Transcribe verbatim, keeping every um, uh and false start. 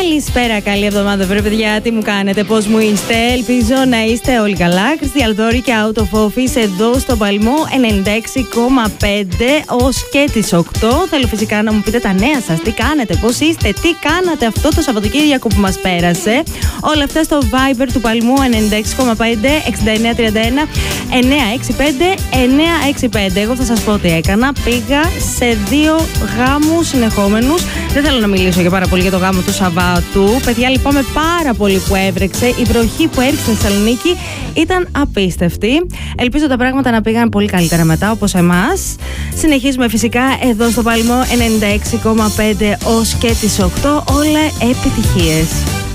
Καλησπέρα, καλή εβδομάδα, βρε παιδιά. Τι μου κάνετε, πώς μου είστε? Ελπίζω να είστε όλοι καλά. Χριστή Αλδόρη και Out of Office εδώ στο Παλμό ενενήντα έξι κόμμα πέντε ως και τις οκτώ. Θέλω φυσικά να μου πείτε τα νέα σας. Τι κάνετε, πώς είστε, τι κάνατε αυτό το Σαββατοκύριακο που μας πέρασε. Όλα αυτά στο Viber του Παλμού ενενήντα έξι κόμμα πέντε εξήντα εννέα τριάντα ένα εννέα έξι πέντε εννέα έξι πέντε. Εγώ θα σας πω τι έκανα. Πήγα σε δύο γάμους συνεχόμενους. Δεν θέλω να μιλήσω για πάρα πολύ για το γάμο του Σαββάτου. Παιδιά, λυπάμαι πάρα πολύ που έβρεξε. Η βροχή που έριξε στη Θεσσαλονίκη ήταν απίστευτη. Ελπίζω τα πράγματα να πήγαν πολύ καλύτερα μετά, όπως εμάς. Συνεχίζουμε φυσικά εδώ στο Παλμό ενενήντα έξι κόμμα πέντε ως και τις οκτώ. Όλα επιτυχίες.